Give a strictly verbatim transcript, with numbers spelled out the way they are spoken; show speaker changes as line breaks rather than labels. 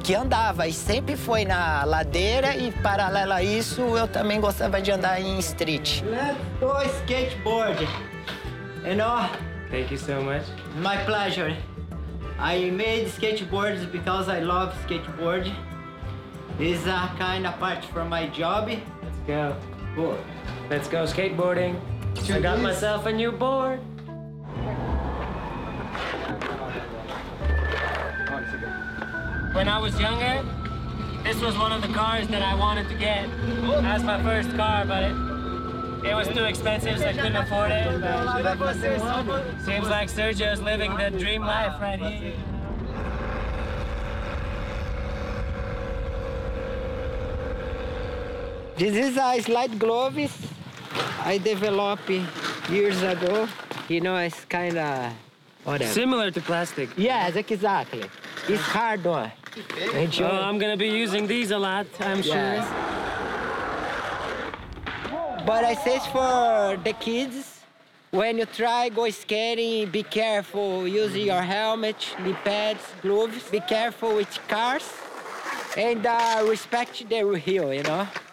que andava e sempre foi na ladeira e, paralelo a isso, eu também gostava de andar em street. Let's go skateboard. You know?
Thank you so much.
My pleasure. I made skateboards because I love skateboard. It's a kind of part from my job.
Let's go.
Cool.
Let's go skateboarding. I got myself a new board. When I was younger, this was one of the cars that I wanted to get. That's my first car, but it, it was too expensive, so I couldn't afford it. But seems like Sergio's living the dream life right here.
This is a slide gloves I developed years ago. You know, it's kind of whatever.
Similar to plastic.
Yes, exactly. It's hard one. Enjoy.
Oh, I'm gonna be using these a lot, I'm sure.
Yes. But I say for the kids, when you try go skating, be careful using your helmet, knee pads, gloves. Be careful with cars, and uh, respect the hill, you know.